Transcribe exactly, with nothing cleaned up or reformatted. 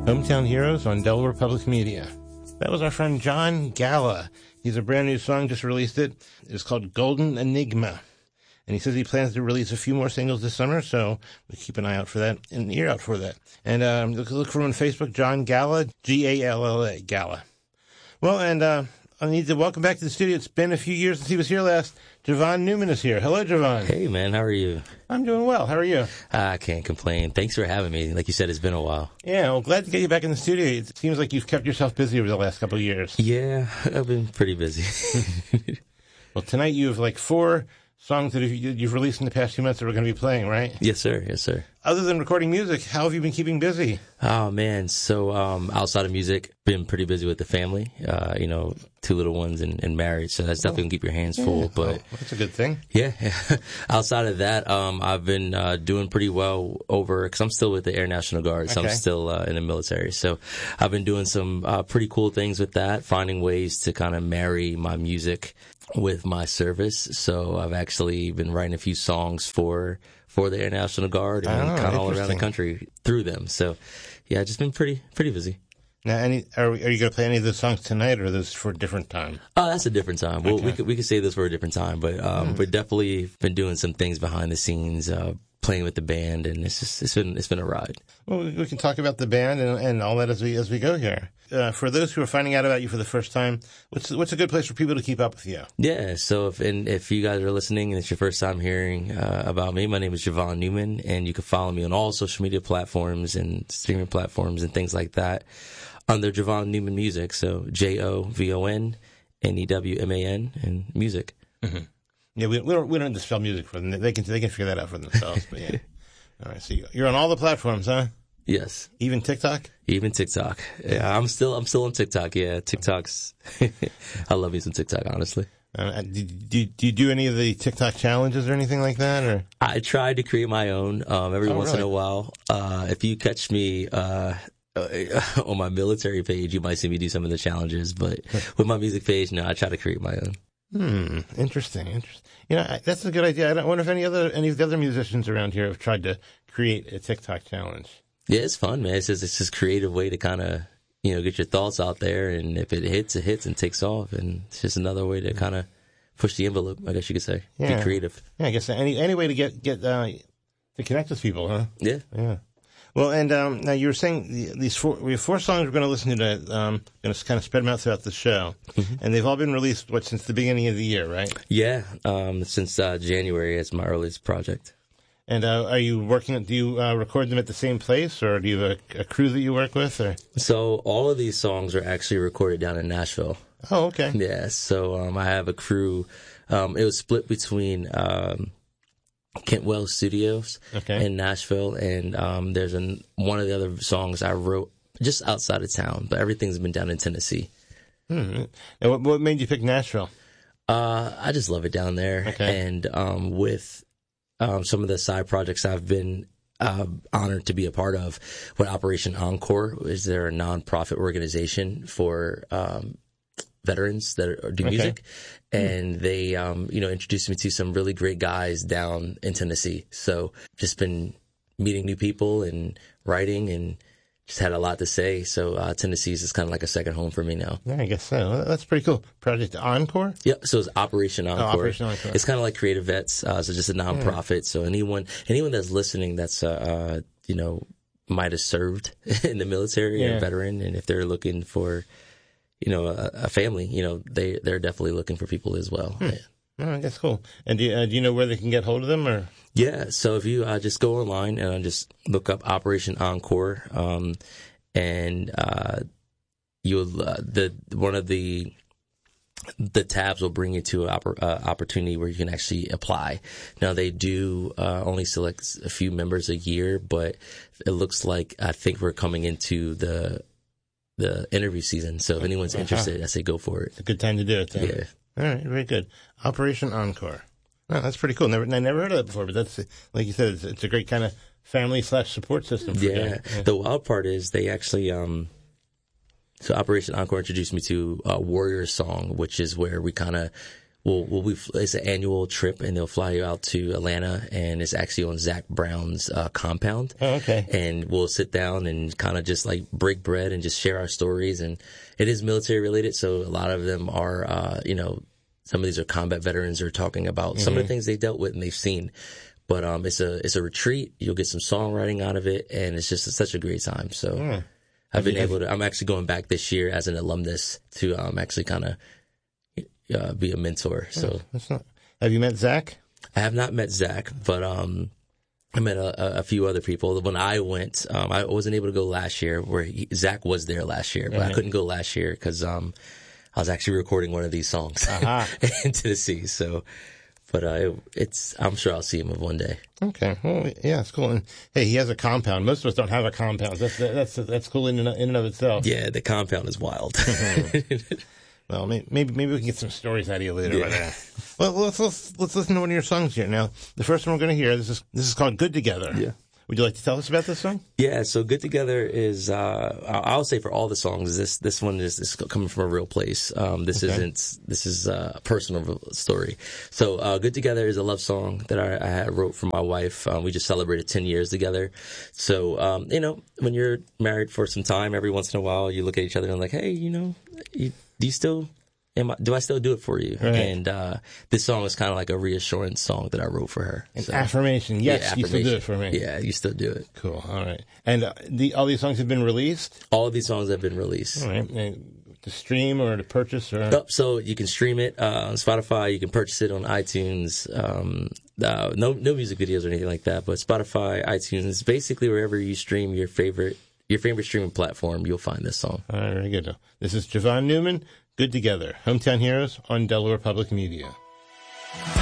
Hometown Heroes on Delaware Public Media. That was our friend John Galla. He's a brand new song, just released it. It's called Golden Enigma. And he says he plans to release a few more singles this summer, so we keep an eye out for that and an ear out for that. And um, look, look for him on Facebook, John Galla, G A L L A, Galla. Well, and uh, I need to welcome back to the studio. It's been a few years since he was here last. Javon Newman is here. Hello, Javon. Hey, man. How are you? I'm doing well. How are you? I can't complain. Thanks for having me. Like you said, it's been a while. Yeah, well, glad to get you back in the studio. It seems like you've kept yourself busy over the last couple of years. Yeah, I've been pretty busy. Well, tonight you have like four songs that you've released in the past few months that we're going to be playing, right? Yes, sir. Yes, sir. Other than recording music, how have you been keeping busy? Oh, man. So um, outside of music, been pretty busy with the family, uh, you know, two little ones and, and married. So that's definitely going to keep your hands full. Yeah. But Oh, that's a good thing. Yeah. Outside of that, um, I've been uh, doing pretty well over, because I'm still with the Air National Guard, so Okay. I'm still uh, in the military. So I've been doing some uh, pretty cool things with that, finding ways to kind of marry my music with my service. So I've actually been writing a few songs for for the Air National Guard and Oh, kind of all around the interesting. country through them. So yeah, just been pretty pretty busy. Now, any are, we- are you going to play any of those songs tonight, or are those for a different time? Oh, that's a different time. Well, Okay. we could we could save this for a different time, but um, we've definitely been doing some things behind the scenes, uh, playing with the band, and it's just it's been it's been a ride. Well, we we can talk about the band and, and all that as we as we go here. Uh, for those who are finding out about you for the first time, what's what's a good place for people to keep up with you? Yeah. So if and if you guys are listening and it's your first time hearing uh, about me, my name is Javon Newman, and you can follow me on all social media platforms and streaming platforms and things like that under Javon Newman Music. So J O V O N N E W M A N and music. Yeah, we we don't we don't have to spell music for them. They can they can figure that out for themselves. But yeah, all right. So you- you're on all the platforms, huh? Yes. Even TikTok? Even TikTok. Yeah, I'm still I'm still on TikTok. Yeah, TikTok's. I love me some TikTok, honestly. Uh, do, do, do you do any of the TikTok challenges or anything like that? Or I tried to create my own um, every Oh, once in really? a while. Uh, if you catch me uh, on my military page, you might see me do some of the challenges. But with my music page, no, I try to create my own. Hmm, interesting, interesting. You know, I- that's a good idea. I don't wonder if any other any of the other musicians around here have tried to create a TikTok challenge. Yeah, it's fun, man. It's just it's just a creative way to kind of you know get your thoughts out there, and if it hits, it hits and takes off, and it's just another way to kind of push the envelope, I guess you could say. Yeah. Be creative. Yeah, I guess any any way to get get uh, to connect with people, huh? Yeah. Yeah. Well, and um, now you were saying the, these four we have four songs we're going to listen to. That, um, going to kind of spread them out throughout the show, and they've all been released what since the beginning of the year, right? Yeah, um, since uh, January, it's my earliest project. And uh, are you working? Do you uh, record them at the same place, or do you have a, a crew that you work with? Or So all of these songs are actually recorded down in Nashville. oh, okay. Yeah, so um, I have a crew. Um, it was split between um, Kentwell Studios Okay. in Nashville, and um, there's an, one of the other songs I wrote just outside of town, but everything's been down in Tennessee. Hmm. And what, what made you pick Nashville? Uh, I just love it down there, Okay. and um, with um, some of the side projects I've been uh, honored to be a part of, with Operation Encore, is there a nonprofit organization for um, veterans that are, do Okay. music, and they um, you know introduced me to some really great guys down in Tennessee. So just been meeting new people and writing and just had a lot to say. So uh, Tennessee is kind of like a second home for me now. Yeah, I guess so. Well, that's pretty cool. Project Encore? Yeah, so it's Operation Encore. Operation Encore. It's kind of like Creative Vets, uh, so just a nonprofit. So anyone, anyone that's listening, that's uh, uh, you know, might have served in the military or Yeah. a veteran, and if they're looking for, you know, a, a family, you know, they they're definitely looking for people as well. Hmm. Yeah. Oh, that's cool. And do you, uh, do you know where they can get hold of them? Or Yeah, so if you uh, just go online and just look up Operation Encore, um, and uh, you'll uh, the one of the the tabs will bring you to an oppor- uh, opportunity where you can actually apply. Now they do uh, only select a few members a year, but it looks like I think we're coming into the the interview season. So if anyone's Uh-huh. interested, I say go for it. it's a good time to do it then. Yeah. All right, very good. Operation Encore. Oh, that's pretty cool. Never, I never heard of that before, but that's, like you said, it's, it's a great kind of family slash support system for Yeah. guys. Yeah. The wild part is they actually, um, so Operation Encore introduced me to uh, Warrior Song, which is where we kind of, we'll, we'll be, it's an annual trip, and they'll fly you out to Atlanta, and it's actually on Zach Brown's uh, compound. Oh, okay. And we'll sit down and kind of just like break bread and just share our stories. And it is military related, so a lot of them are, uh, you know, some of these are combat veterans who are talking about mm-hmm. some of the things they dealt with and they've seen. But um, it's a it's a retreat. You'll get some songwriting out of it, and it's just such a great time. So mm. I've been able to. I'm actually going back this year as an alumnus to um, actually kind of uh, be a mentor. So that's not. Have you met Zach? I have not met Zach, but um, I met a, a few other people. When I went, um, I wasn't able to go last year. Where he, Zach was there last year, but mm-hmm. I couldn't go last year because um, I was actually recording one of these songs uh-huh. in Tennessee. So. But uh, it's, I'm sure I'll see him one day. Okay. Well, yeah, it's cool. And hey, he has a compound. Most of us don't have a compound. That's that's that's cool in and, in and of itself. Yeah, the compound is wild. Well, maybe maybe we can get some stories out of you later. Yeah. Right now. Well, let's, let's let's listen to one of your songs here. Now, the first one we're going to hear this is this is called "Good Together." Yeah. Would you like to tell us about this song? Yeah, so Good Together is, uh, I'll say for all the songs, this, this one is, is coming from a real place. Um, this okay. isn't, this is a personal story. So, uh, Good Together is a love song that I, I wrote for my wife. Um, we just celebrated ten years together. So, um, you know, when you're married for some time, every once in a while, you look at each other and like, hey, you know, you, do you still, Am I, do I still do it for you? Right. And uh, this song is kind of like a reassurance song that I wrote for her. An so, affirmation. Yes, yeah, affirmation. You still do it for me. Yeah, you still do it. Cool. All right. And uh, the, all these songs have been released? All of these songs have been released. All right. And to stream or to purchase? Or? Oh, so you can stream it uh, on Spotify. You can purchase it on iTunes. Um, uh, no, no music videos or anything like that, but Spotify, iTunes, basically wherever you stream your favorite, your favorite streaming platform, you'll find this song. All right. Very good. This is Javon Newman. Good Together, Hometown Heroes on Delaware Public Media.